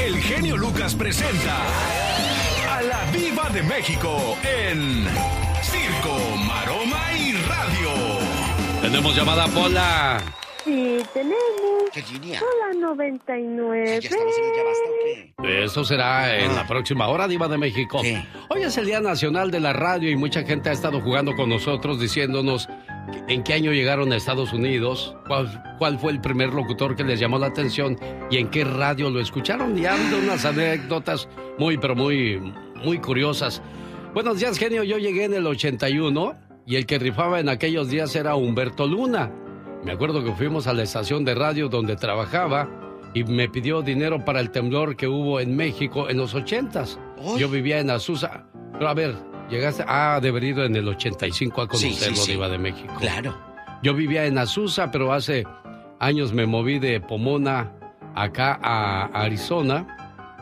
el genio Lucas presenta a la Diva de México en Circo, Maroma y Radio. Tenemos llamada, Pola. Sí, tenemos. ¿Qué línea? Hola, 99. ¿Ya estamos en el Ya Basta o qué? Eso será en la próxima hora, Diva de México. Sí. Hoy es el Día Nacional de la Radio y mucha gente ha estado jugando con nosotros diciéndonos en qué año llegaron a Estados Unidos, cuál fue el primer locutor que les llamó la atención y en qué radio lo escucharon. Y ha habido unas anécdotas muy curiosas. Buenos días, genio. Yo llegué en el 81 y el que rifaba en aquellos días era Humberto Luna. Me acuerdo que fuimos a la estación de radio donde trabajaba y me pidió dinero para el temblor que hubo en México en los 80s. Yo vivía en Azusa. Pero a ver, llegaste... de haber ido en el 85 a conocerlo, sí. Diva de México. Claro. Yo vivía en Azusa, pero hace años me moví de Pomona acá a Arizona.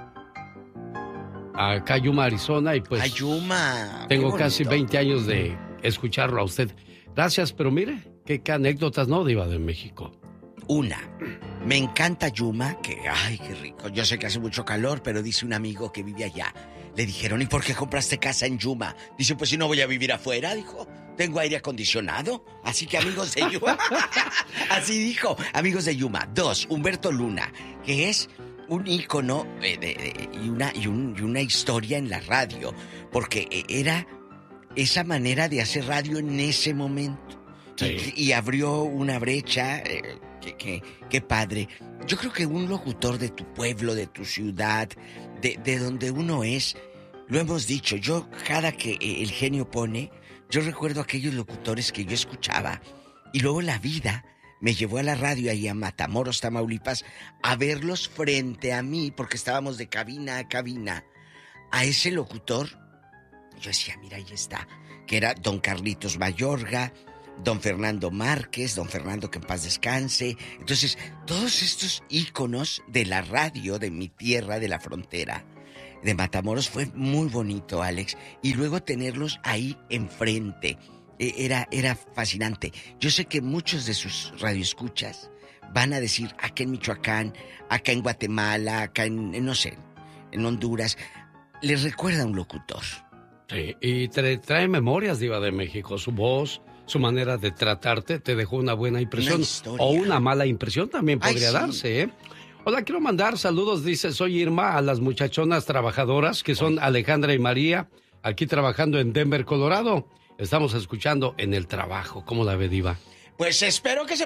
Acá Yuma, Arizona, y pues... Yuma. Tengo casi 20 años de escucharlo a usted. Gracias, pero mire... ¿Qué anécdotas, no, Diva de México? Una, me encanta Yuma, que ay, qué rico. Yo sé que hace mucho calor, pero dice un amigo que vive allá. Le dijeron, ¿y por qué compraste casa en Yuma? Dice, pues si no voy a vivir afuera, dijo. Tengo aire acondicionado, así que amigos de Yuma. Así dijo, amigos de Yuma. 2, Humberto Luna, que es un ícono y una historia en la radio, porque era esa manera de hacer radio en ese momento. Sí. Y abrió una brecha, qué padre. Yo creo que un locutor de tu pueblo, de tu ciudad, de donde uno es, lo hemos dicho, yo cada que el genio pone, yo recuerdo aquellos locutores que yo escuchaba, y luego la vida me llevó a la radio ahí a Matamoros, Tamaulipas, a verlos frente a mí, porque estábamos de cabina a cabina, a ese locutor. Yo decía, mira, ahí está, que era don Carlitos Mayorga, don Fernando Márquez, don Fernando que en paz descanse. Entonces, todos estos íconos de la radio de mi tierra, de la frontera, de Matamoros, fue muy bonito, Alex. Y luego tenerlos ahí enfrente, era fascinante. Yo sé que muchos de sus radioescuchas van a decir, acá en Michoacán, acá en Guatemala, acá en no sé, en Honduras, les recuerda a un locutor. Sí, y trae memorias, Diva de México, su voz... Su manera de tratarte te dejó una buena impresión o una mala impresión también podría darse, ¿eh? Hola, quiero mandar saludos, dice, soy Irma, a las muchachonas trabajadoras que son Alejandra y María, aquí trabajando en Denver, Colorado. Estamos escuchando en el trabajo. ¿Cómo la ve, Diva? Pues espero que se